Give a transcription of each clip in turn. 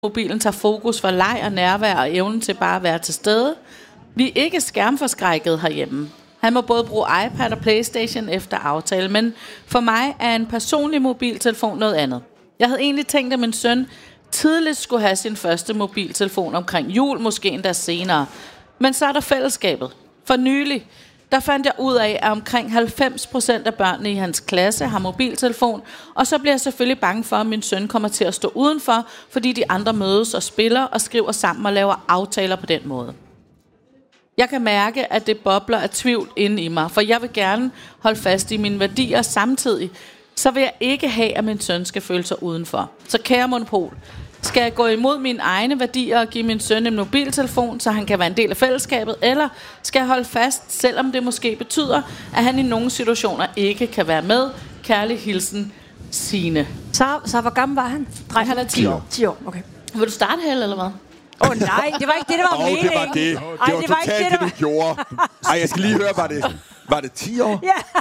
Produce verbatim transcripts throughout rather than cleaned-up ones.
Mobilen tager fokus for leg og nærvær og evnen til bare at være til stede. Vi er ikke skærmforskrækket herhjemme. Han må både bruge iPad og PlayStation efter aftale, men for mig er en personlig mobiltelefon noget andet. Jeg havde egentlig tænkt, at min søn tidligt skulle have sin første mobiltelefon omkring jul, måske endda senere. Men så er der fællesskabet. For nylig, der fandt jeg ud af, at omkring halvfems procent af børnene i hans klasse har mobiltelefon, og så bliver jeg selvfølgelig bange for, at min søn kommer til at stå udenfor, fordi de andre mødes og spiller og skriver sammen og laver aftaler på den måde. Jeg kan mærke, at det bobler af tvivl inde i mig, for jeg vil gerne holde fast i mine værdier samtidig, så vil jeg ikke have, at min søn skal føle sig udenfor. Så kære Monopol, skal jeg gå imod mine egne værdier og give min søn en mobiltelefon, så han kan være en del af fællesskabet, eller skal jeg holde fast, selvom det måske betyder, at han i nogle situationer ikke kan være med? Kærlig hilsen, Signe. Så, så hvor gammel var han? Dreng, han er ti år. ti år, okay. Vil du starte, Helle, eller hvad? Åh oh, nej, det var ikke det, der var oh, meningen. det var det. Det Ej, var det var totalt ikke det, det, du gjorde. Ej, jeg skal lige høre, var det, var det ti år? Ja.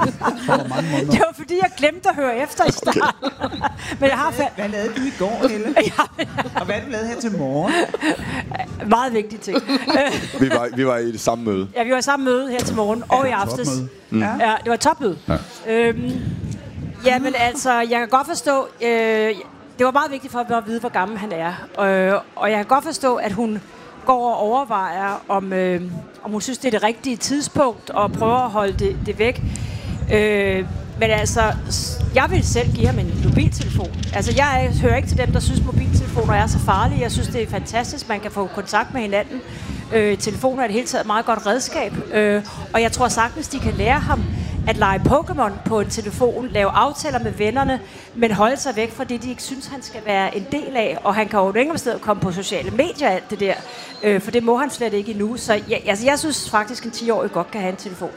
Det var fordi, jeg glemte at høre efter i starten. Okay. Men jeg har fa- Hvad lavede du i går, Helle? Og hvad har du lavet her til morgen? Meget vigtige ting. vi, var, vi var i det samme møde. Ja, vi var i samme møde her til morgen og i aftes. Mm. Ja, det var et topmøde. Ja. Øhm, jamen altså, jeg kan godt forstå... Øh, det var meget vigtigt for at vide, hvor gammel han er. Øh, og jeg kan godt forstå, at hun går og overvejer, om, øh, om hun synes, det er det rigtige tidspunkt, og prøver at holde det, det væk. Øh, men altså, jeg vil selv give ham en mobiltelefon. Altså, jeg hører ikke til dem, der synes, mobiltelefoner er så farlige. Jeg synes, det er fantastisk, man kan få kontakt med hinanden. Øh, telefoner er det hele taget et meget godt redskab. Øh, og jeg tror sagtens, de kan lære ham at lege Pokémon på en telefon, lave aftaler med vennerne, men holde sig væk fra det, de ikke synes, han skal være en del af. Og han kan jo ikke stedet komme på sociale medier og alt det der, øh, for det må han slet ikke endnu. Så jeg, altså, jeg synes faktisk, en ti-årig godt kan have en telefon.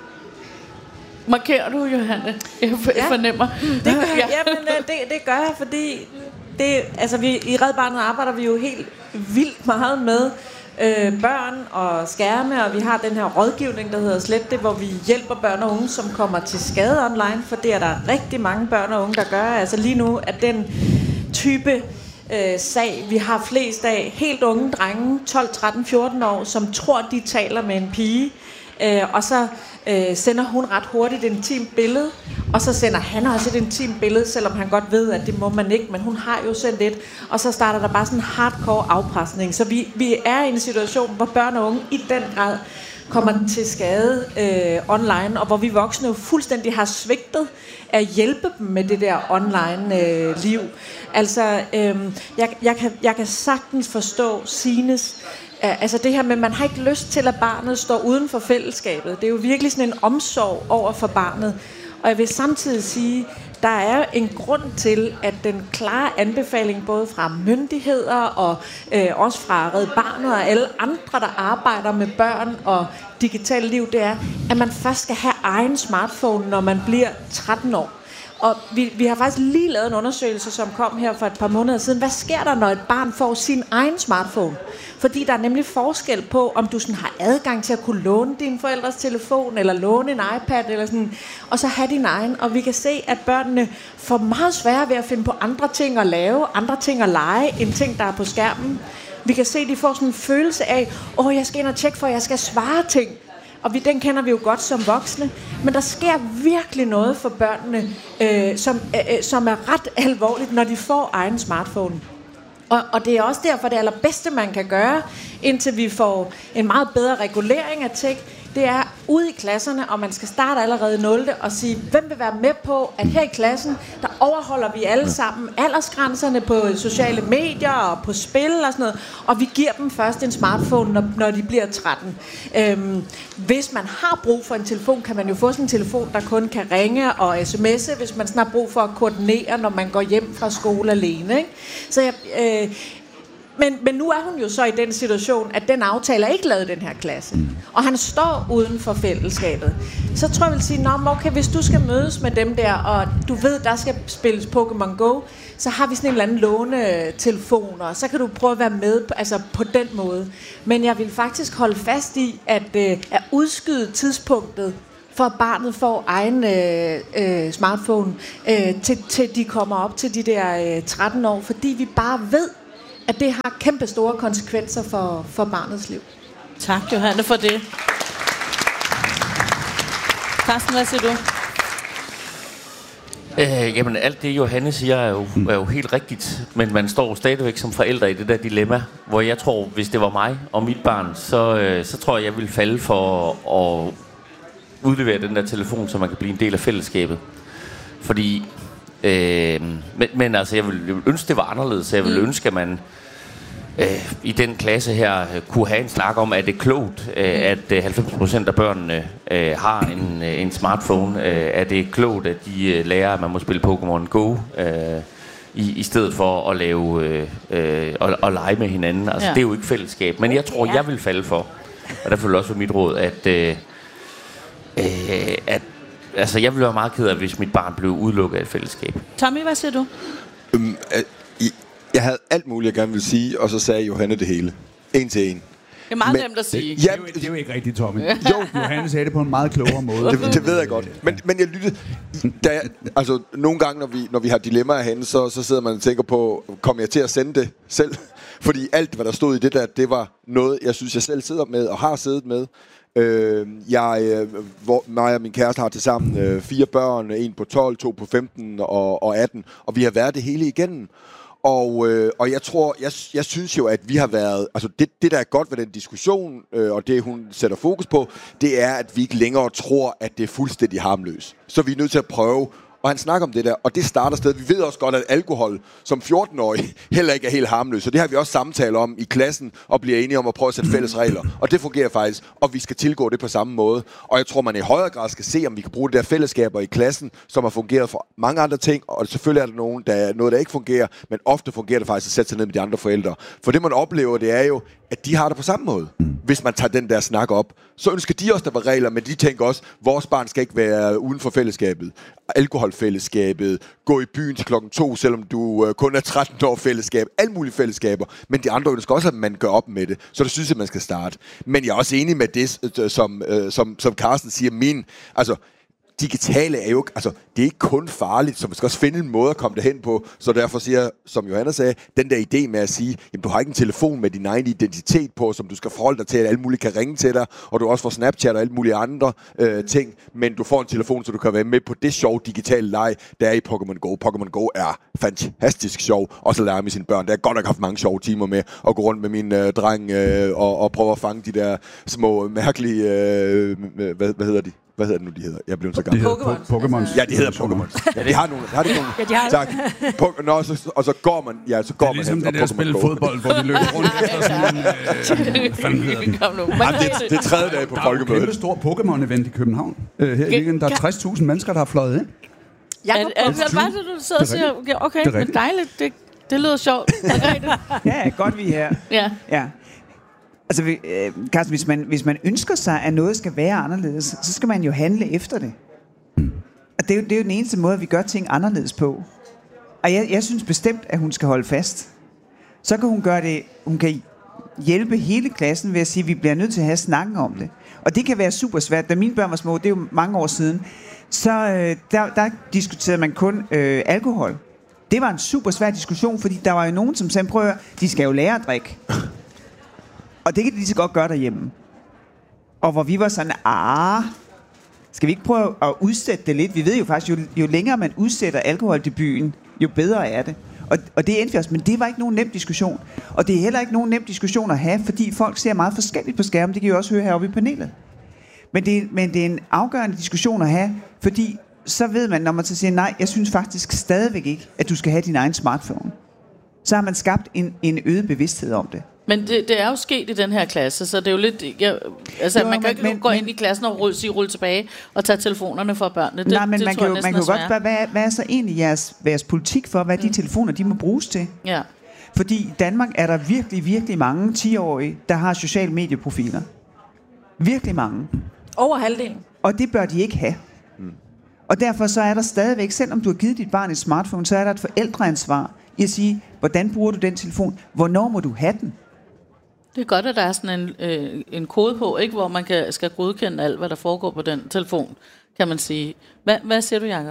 Markerer du, Johanne? Jeg fornemmer. Ja. Det, gør, jamen, det, det gør jeg, fordi det, altså, vi, i Red Barnet arbejder vi jo helt vildt meget med øh, børn og skærme, og vi har den her rådgivning, der hedder Slet det, hvor vi hjælper børn og unge, som kommer til skade online, for det er der rigtig mange børn og unge, der gør. Altså lige nu er den type øh, sag, vi har flest af, helt unge drenge, tolv, tretten, fjorten år, som tror, de taler med en pige, øh, og så øh, sender hun ret hurtigt et intimt billede, og så sender han også et intimt billede, selvom han godt ved, at det må man ikke, men hun har jo sendt et, og så starter der bare sådan en hardcore afpresning. Så vi, vi er i en situation, hvor børn og unge i den grad kommer til skade øh, online, og hvor vi voksne jo fuldstændig har svigtet at hjælpe dem med det der online øh, liv. Altså, øh, jeg, jeg, kan, jeg kan sagtens forstå Signes, øh, altså det her med, man har ikke lyst til, at barnet står uden for fællesskabet. Det er jo virkelig sådan en omsorg over for barnet. Og jeg vil samtidig sige, der er en grund til, at den klare anbefaling, både fra myndigheder og øh, også fra Red Barnet og alle andre, der arbejder med børn og digitalt liv, det er, at man først skal have egen smartphone, når man bliver tretten år. Og vi, vi har faktisk lige lavet en undersøgelse, som kom her for et par måneder siden. Hvad sker der, når et barn får sin egen smartphone? Fordi der er nemlig forskel på, om du sådan har adgang til at kunne låne din forældres telefon, eller låne en iPad, eller sådan, og så have din egen. Og vi kan se, at børnene får meget sværere ved at finde på andre ting at lave, andre ting at lege, end ting, der er på skærmen. Vi kan se, at de får sådan en følelse af, åh, oh, jeg skal ind og tjekke, for jeg skal svare ting. Og vi, den kender vi jo godt som voksne. Men der sker virkelig noget for børnene, øh, som, øh, som er ret alvorligt, når de får egen smartphone. Og, og det er også derfor, det allerbedste, man kan gøre, indtil vi får en meget bedre regulering af tech, det er ude i klasserne, og man skal starte allerede i nul og sige, hvem vil være med på, at her i klassen, der overholder vi alle sammen aldersgrænserne på sociale medier og på spil og sådan noget, og vi giver dem først en smartphone, når, når de bliver tretten. Øhm, hvis man har brug for en telefon, kan man jo få sådan en telefon, der kun kan ringe og sms'e, hvis man sådan har brug for at koordinere, når man går hjem fra skole alene. Ikke? Så jeg... Øh, Men, men nu er hun jo så i den situation, at den aftale er ikke lavet i den her klasse. Mm. Og han står uden for fællesskabet. Så tror jeg vil sige, nå, okay, hvis du skal mødes med dem der, og du ved, der skal spilles Pokémon Go, så har vi sådan en eller anden lånetelefon, og så kan du prøve at være med altså på den måde. Men jeg vil faktisk holde fast i, at, øh, at udskyde tidspunktet, for at barnet får egen øh, øh, smartphone, øh, til, til de kommer op til de der øh, tretten år, fordi vi bare ved, at det har kæmpe store konsekvenser for, for barnets liv. Tak, Johanne, for det. Carsten, hvad siger du? Øh, jamen, alt det, Johanne siger, er jo, er jo helt rigtigt. Men man står stadigvæk som forældre i det der dilemma, hvor jeg tror, hvis det var mig og mit barn, så, øh, så tror jeg, jeg ville falde for at udlevere den der telefon, så man kan blive en del af fællesskabet. Fordi, øh, men, men altså, jeg ville, jeg ville ønske, det var anderledes. Jeg ville mm. ønske, at man øh, i den klasse her øh, kunne have en snak om, at det er klogt, øh, at øh, halvfems procent af børnene øh, har en, øh, en smartphone. Øh, at det er klogt, at de øh, lærer, at man må spille Pokémon Go, øh, i, i stedet for at lave øh, øh, og, og lege med hinanden. Altså, ja. Det er jo ikke fællesskab. Men jeg tror, jeg vil falde for, og derfor vil også være mit råd, at, øh, øh, at altså, jeg ville være meget ked af, hvis mit barn blev udelukket af et fællesskab. Tommy, hvad siger du? Um, uh, jeg havde alt muligt, jeg gerne ville sige, og så sagde Johanne det hele. En til en. Det er meget nemt at sige. Det, det, er jo, det er jo ikke rigtigt, Tommy. Jo, Johanne sagde det på en meget klogere måde. Det, det ved jeg godt. Men, men jeg lyttede... Da, altså, nogle gange, når vi, når vi har dilemmaer henne, så, så sidder man og tænker på, kommer jeg til at sende det selv? Fordi alt, hvad der stod i det der, det var noget, jeg synes, jeg selv sidder med og har siddet med. Øh, jeg, øh, hvor mig og min kæreste har tilsammen øh, fire børn, en på tolv, to på femten og, og atten, og vi har været det hele igennem. Og, øh, og jeg tror, jeg, jeg synes jo, at vi har været, altså det, det der er godt ved den diskussion, øh, og det hun sætter fokus på, det er, at vi ikke længere tror, at det er fuldstændig harmløst. Så vi er nødt til at prøve. Og han snakker om det der, og det starter sted. Vi ved også godt, at alkohol som fjorten-årig heller ikke er helt harmløs. Så det har vi også samtaler om i klassen, og bliver enige om at prøve at sætte fælles regler. Og det fungerer faktisk, og vi skal tilgå det på samme måde. Og jeg tror, man i højere grad skal se, om vi kan bruge det der fællesskaber i klassen, som har fungeret for mange andre ting. Og selvfølgelig er der nogen, der er noget, der ikke fungerer, men ofte fungerer det faktisk at sætte sig ned med de andre forældre. For det, man oplever, det er jo, at de har det på samme måde. Hvis man tager den der snak op, så ønsker de også, der var regler, men de tænker også, vores barn skal ikke være uden for fællesskabet. Alkoholfællesskabet, gå i byen til klokken to, selvom du øh, kun er tretten år fællesskab, alle mulige fællesskaber, men de andre ønsker også, at man gør op med det, så det synes jeg, man skal starte. Men jeg er også enig med det, som, øh, som, som Carsten siger, min, altså, digitale er jo ikke, altså, det er ikke kun farligt, så man skal også finde en måde at komme derhen på. Så derfor siger jeg, som Johanna sagde, den der idé med at sige, jamen du har ikke en telefon med din egen identitet på, som du skal forholde dig til, at alle mulige kan ringe til dig, og du også får Snapchat og alle mulige andre øh, ting, men du får en telefon, så du kan være med på det sjove digitale leg, der er i Pokémon Go. Pokémon Go er fantastisk sjov, også at lære med sine børn. Der har godt nok haft mange sjove timer med at gå rundt med min øh, dreng øh, og, og prøve at fange de der små, mærkelige, øh, hvad, hvad hedder de? Hvad hedder det nu, de hedder? Jeg er blevet så gammel. Pokémon. Ja, de hedder Pokémon. Ja, de har nogle. Har de nogle? Ja, de har. Tak. Po- Nå, så, og så går man, ja, så går det er ligesom man det der spil fodbold, hvor de løber rundt efter sådan en... Øh, hvad fanden hedder den? Jamen, det, det er tredje dag på folkemødet. Der er jo et kæmpe stor Pokémon-event i København. Øh, her i weekenden. Der er tres tusind mennesker, der har fløjet ind. Er, er, er det bare det, du sidder og siger? Okay, men dejligt. Det, det lyder sjovt. Ja, godt vi er her. Ja. Ja. Altså, øh, Carsten, hvis man, hvis man ønsker sig, at noget skal være anderledes, så skal man jo handle efter det. Og det er jo, det er jo den eneste måde, vi gør ting anderledes på. Og jeg, jeg synes bestemt, at hun skal holde fast. Så kan hun gøre det, hun kan hjælpe hele klassen ved at sige, at vi bliver nødt til at have snakken om det. Og det kan være super svært. Da mine børn var små, det er jo mange år siden, så øh, der, der diskuterede man kun øh, alkohol. Det var en super svær diskussion, fordi der var jo nogen, som sagde, prøv at høre, de skal jo lære at drikke. Og det kan de lige så godt gøre derhjemme. Og hvor vi var sådan, ah, skal vi ikke prøve at udsætte det lidt? Vi ved jo faktisk, jo, jo længere man udsætter alkoholdebuten, jo bedre er det. Og, og det endte vi også, men det var ikke nogen nem diskussion. Og det er heller ikke nogen nem diskussion at have, fordi folk ser meget forskelligt på skærmen. Det kan I også høre heroppe i panelet. Men det, men det er en afgørende diskussion at have, fordi så ved man, når man så siger, nej, jeg synes faktisk stadigvæk ikke, at du skal have din egen smartphone. Så har man skabt en, en øget bevidsthed om det. Men det, det er jo sket i den her klasse, så det er jo lidt... Jeg, altså, jo, man kan men, ikke men, gå ind i klassen og rulle, sige, rulle tilbage og tage telefonerne fra børnene. Det, nej, men det man kan jo, man kan jo godt spørge, hvad, hvad er så egentlig jeres, jeres politik for, hvad mm. de telefoner, de må bruges til? Ja. Fordi i Danmark er der virkelig, virkelig mange ti-årige, der har sociale medieprofiler. Virkelig mange. Over halvdelen. Og det bør de ikke have. Mm. Og derfor så er der stadigvæk, selvom du har givet dit barn et smartphone, så er der et forældreansvar i at sige, hvordan bruger du den telefon? Hvornår må du have den? Det er godt, at der er sådan en, øh, en kode på, ikke, hvor man kan, skal godkende alt, hvad der foregår på den telefon, kan man sige. Hvad, hvad siger du, Jacob?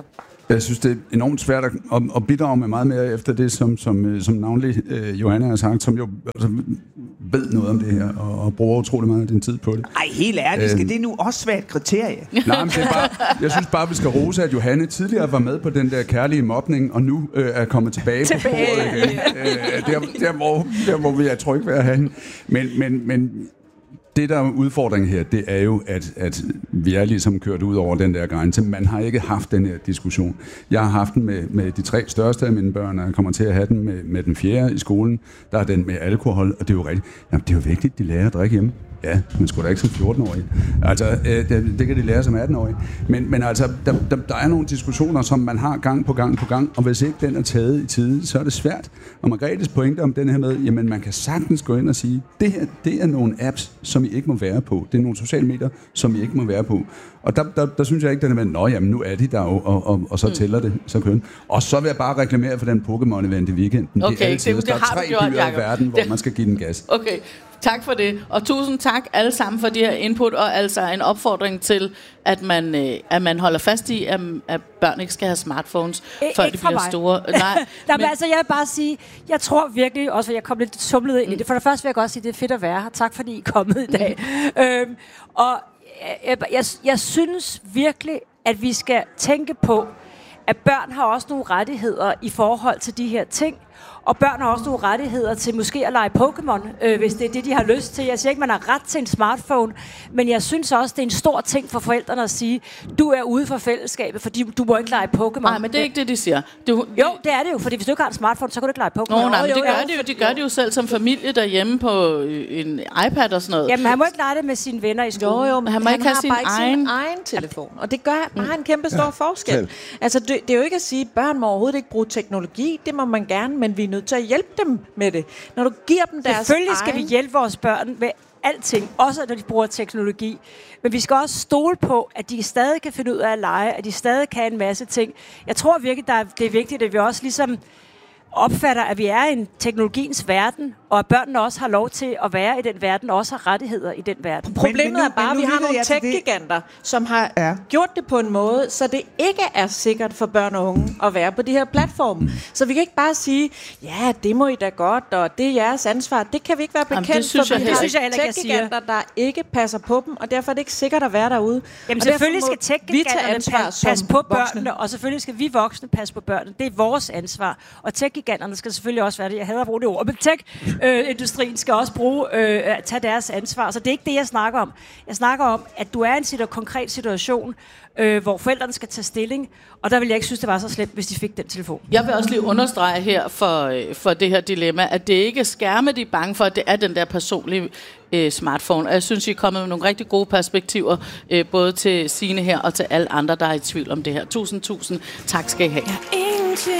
Jeg synes, det er enormt svært at, at, at bidrage med meget mere efter det, som, som, som navnlig øh, Johanna har sagt, som jo altså, ved noget om det her, og, og bruger utrolig meget af din tid på det. Ej, helt ærligt, skal det nu også være et kriterie? Nej, men det er bare, jeg synes bare, vi skal rose, at Johanne tidligere var med på den der kærlige mobning, og nu øh, er kommet tilbage, tilbage. på bordet igen. Øh, der, der, hvor, der, hvor vi er tryg ved at have hende. Men, men, men det, der er udfordringen her, det er jo, at, at vi er ligesom kørt ud over den der grænse. Man har ikke haft den her diskussion. Jeg har haft den med, med de tre største af mine børn, og jeg kommer til at have den med, med den fjerde i skolen. Der er den med alkohol, og det er jo rigtigt. Jamen, det er jo vigtigt, de lærer at drikke hjemme. Ja, men sgu da ikke som fjorten-årige. Altså, øh, det, det kan de lære som atten-årige. Men, men altså, der, der, der er nogle diskussioner, som man har gang på gang på gang, og hvis ikke den er taget i tide, så er det svært. Og Margrethes pointe om den her med, jamen man kan sagtens gå ind og sige, det her, det er nogle apps, som I ikke må være på. Det er nogle sociale medier, som I ikke må være på. Og der, der, der synes jeg ikke, den er med, nå jamen, nu er de der jo, og, og, og så mm. tæller det, så køn. Og så vil jeg bare reklamere for den Pokémon-event i weekenden. Okay, det er altid, det, det der er tre gjort, byer Jacob. i verden, hvor det. man skal give den gas. Okay, tak for det. Og tusind tak alle sammen for de her input, og altså en opfordring til, at man, øh, at man holder fast i, at, at børn ikke skal have smartphones, I, før de bliver mig. store. Nej, Nej, men altså, jeg vil bare sige, jeg tror virkelig, også at jeg kom lidt tumlet ind i det. For det første vil jeg godt sige, det er fedt at være her. Tak fordi I er kommet i dag. øhm, og jeg, jeg, jeg synes virkelig, at vi skal tænke på, at børn har også nogle rettigheder i forhold til de her ting. Og børn har også nogle rettigheder til måske at lege Pokémon, øh, hvis det er det, de har lyst til. Jeg siger ikke, man har ret til en smartphone, men jeg synes også, det er en stor ting for forældrene at sige, du er ude for fællesskabet, fordi du må ikke lege Pokémon. Nej, men det er ikke det, de siger. Du, jo, det er det jo, fordi hvis du ikke har en smartphone, så kan du ikke lege Pokémon. Nå, nej, men jo, det gør jo, de jo, de gør det jo selv som familie derhjemme på en iPad og sådan noget. Jamen, han må ikke lege det med sine venner i skolen. Jo, jo, men han må han ikke have har sin bare ikke egen... sin egen telefon. Og det gør bare en kæmpe stor ja, forskel. Selv. Altså, det, det er jo ikke at sige, at børn må overhovedet ikke bruge teknologi. Det må man gerne, men vi er nødt til at hjælpe dem med det. Når du giver dem deres Selvfølgelig skal egen... vi hjælpe vores børn med alting, også når de bruger teknologi. Men vi skal også stole på, at de stadig kan finde ud af at lege, at de stadig kan en masse ting. Jeg tror virkelig, der er, det er vigtigt, at vi også ligesom opfatter, at vi er i en teknologiens verden, og at børnene også har lov til at være i den verden, og også har rettigheder i den verden. Problemet men, men nu, er bare, at vi har nogle tech-giganter, som har ja. gjort det på en måde, så det ikke er sikkert for børn og unge at være på de her platforme. Så vi kan ikke bare sige, ja, det må I da godt, og det er jeres ansvar. Det kan vi ikke være bekendt, Jamen, det synes for jeg vi heller har ikke. Det synes jeg heller ikke, jeg tech-giganter, der ikke passer på dem, og derfor er det ikke sikkert at være derude. Jamen og selvfølgelig skal vi tage tech-giganterne ansvar passe, passe på voksne. børnene, og selvfølgelig skal vi voksne passe på børnene. Det er vores ansvar. Og tech-giganterne skal selvfølgelig også være det. Jeg hader at bruge det ord, men tech-industrien skal også bruge, øh, tage deres ansvar. Så det er ikke det, jeg snakker om. Jeg snakker om, at du er i en situ- konkret situation, øh, hvor forældrene skal tage stilling, og der vil jeg ikke synes, det var så slemt, hvis de fik den telefon. Jeg vil også lige understrege her for, øh, for det her dilemma, at det ikke er skærme, de er bange for, at det er den der personlige øh, smartphone. Og jeg synes, I er kommet med nogle rigtig gode perspektiver, øh, både til Signe her og til alle andre, der er i tvivl om det her. Tusind, tusind tak skal I have. Ja,